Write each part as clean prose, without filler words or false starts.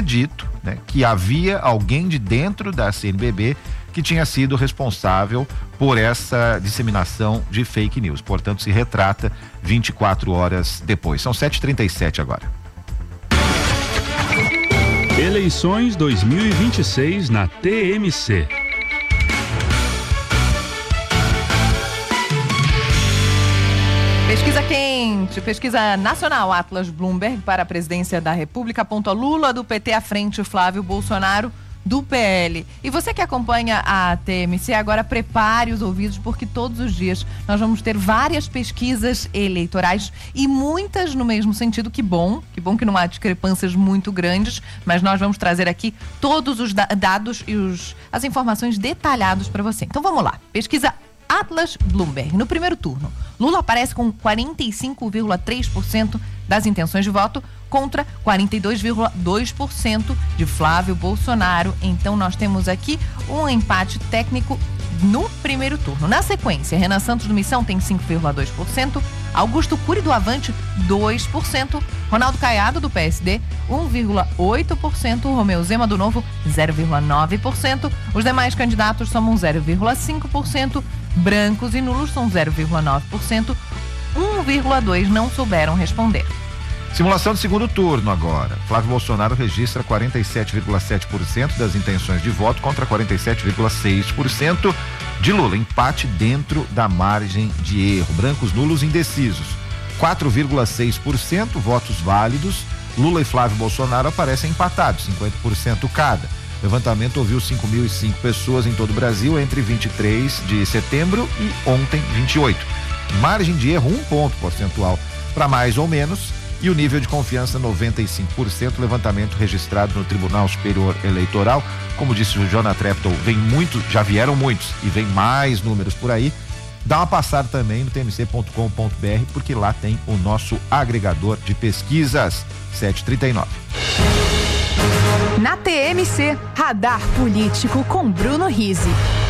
dito, né, que havia alguém de dentro da CNBB que tinha sido responsável por essa disseminação de fake news. Portanto, se retrata 24 horas depois. São 7h37 agora. Eleições 2026 na TMC. Pesquisa quente, pesquisa nacional Atlas Bloomberg para a presidência da República aponta Lula do PT à frente, Flávio Bolsonaro do PL. E você que acompanha a TMC, agora prepare os ouvidos, porque todos os dias nós vamos ter várias pesquisas eleitorais e muitas no mesmo sentido. Que bom que não há discrepâncias muito grandes, mas nós vamos trazer aqui todos os dados e as informações detalhadas para você. Então vamos lá, pesquisa Atlas Bloomberg. No primeiro turno, Lula aparece com 45,3% das intenções de voto contra 42,2% de Flávio Bolsonaro. Então nós temos aqui um empate técnico no primeiro turno. Na sequência, Renan Santos do Missão tem 5,2%, Augusto Cury do Avante 2%, Ronaldo Caiado do PSD 1,8%, Romeu Zema do Novo 0,9%, os demais candidatos somam 0,5%, brancos e nulos são 0,9%, 1,2% não souberam responder. Simulação de segundo turno agora. Flávio Bolsonaro registra 47,7% das intenções de voto contra 47,6% de Lula. Empate dentro da margem de erro. Brancos, nulos, indecisos. 4,6% votos válidos. Lula e Flávio Bolsonaro aparecem empatados, 50% cada. Levantamento ouviu 5.005 pessoas em todo o Brasil entre 23 de setembro e ontem, 28. Margem de erro 1 ponto percentual para mais ou menos. E o nível de confiança 95%, levantamento registrado no Tribunal Superior Eleitoral. Como disse o Jonathan Treptow, já vieram muitos e vem mais números por aí. Dá uma passada também no tmc.com.br, porque lá tem o nosso agregador de pesquisas. 7h39. Na TMC, Radar Político com Bruno Rizzi.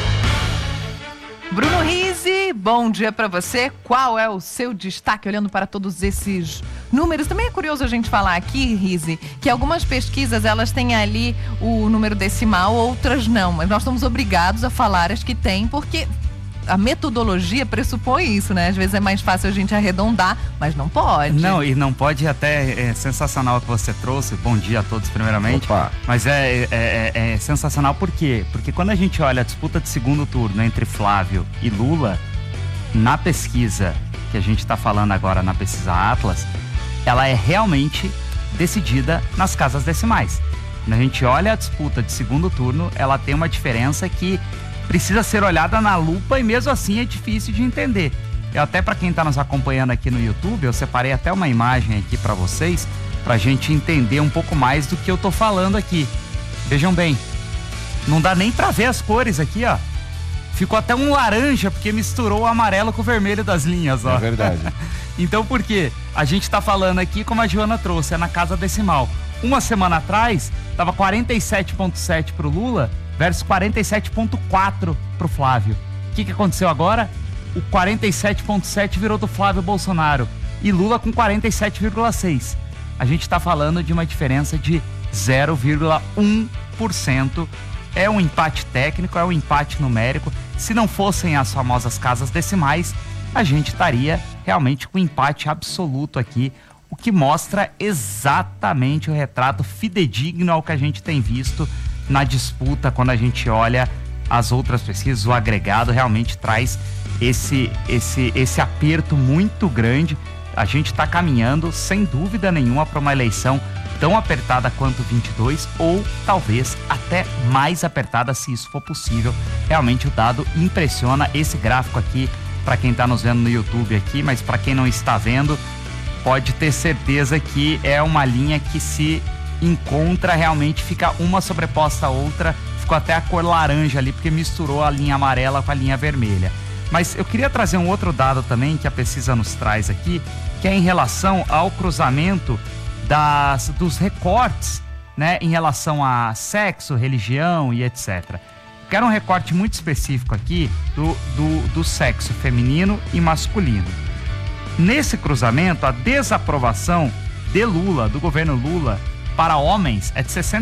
Bruno Rizzi, bom dia para você. Qual é o seu destaque olhando para todos esses números? Também é curioso a gente falar aqui, Rizzi, que algumas pesquisas elas têm ali o número decimal, outras não, mas nós somos obrigados a falar as que tem, porque a metodologia pressupõe isso, né? Às vezes é mais fácil a gente arredondar, mas não pode. Não, e não pode até, é sensacional o que você trouxe, bom dia a todos primeiramente. Opa. Mas é sensacional por quê? Porque quando a gente olha a disputa de segundo turno entre Flávio e Lula, na pesquisa que a gente está falando agora, na pesquisa Atlas, ela é realmente decidida nas casas decimais. Quando a gente olha a disputa de segundo turno, ela tem uma diferença que precisa ser olhada na lupa e mesmo assim é difícil de entender. Eu até, para quem está nos acompanhando aqui no YouTube, eu separei até uma imagem aqui para vocês, para a gente entender um pouco mais do que eu tô falando aqui. Vejam bem, não dá nem para ver as cores aqui, ó. Ficou até um laranja, porque misturou o amarelo com o vermelho das linhas, ó. É verdade. Então por quê? A gente tá falando aqui, como a Joana trouxe, é na casa decimal. Uma semana atrás, tava 47,7 pro Lula versus 47,4 pro Flávio. O que aconteceu agora? O 47,7 virou do Flávio Bolsonaro e Lula com 47,6. A gente tá falando de uma diferença de 0,1%. É um empate técnico, é um empate numérico. Se não fossem as famosas casas decimais, a gente estaria realmente com empate absoluto aqui, o que mostra exatamente o retrato fidedigno ao que a gente tem visto na disputa. Quando a gente olha as outras pesquisas, o agregado realmente traz esse aperto muito grande. A gente está caminhando, sem dúvida nenhuma, para uma eleição tão apertada quanto 22, ou talvez até mais apertada, se isso for possível. Realmente o dado impressiona. Esse gráfico aqui, para quem está nos vendo no YouTube aqui, mas para quem não está vendo, pode ter certeza que é uma linha que se encontra, realmente fica uma sobreposta à outra. Ficou até a cor laranja ali, porque misturou a linha amarela com a linha vermelha. Mas eu queria trazer um outro dado também que a pesquisa nos traz aqui, que é em relação ao cruzamento dos recortes, né, em relação a sexo, religião e etc. Quero um recorte muito específico aqui do sexo feminino e masculino. Nesse cruzamento, a desaprovação de Lula, do governo Lula, para homens é de 60%.